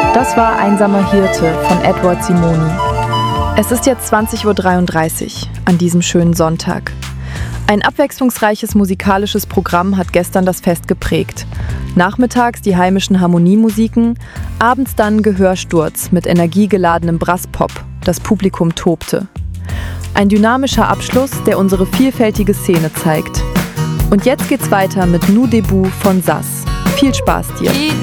Das war Einsamer Hirte von Edward Simoni. Es ist jetzt 20:33 Uhr an diesem schönen Sonntag. Ein abwechslungsreiches musikalisches Programm hat gestern das Fest geprägt. Nachmittags die heimischen Harmoniemusiken, abends dann Gehörsturz mit energiegeladenem Brasspop. Das Publikum tobte. Ein dynamischer Abschluss, der unsere vielfältige Szene zeigt. Und jetzt geht's weiter mit Nous Debout von Sass. Viel Spaß dir!